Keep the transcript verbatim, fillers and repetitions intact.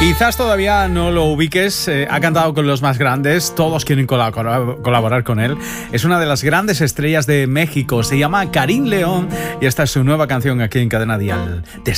Quizás todavía no lo ubiques, eh, ha cantado con los más grandes, todos quieren colabor- colaborar con él. Es una de las grandes estrellas de México, se llama Karim León y esta es su nueva canción aquí en Cadena Dial.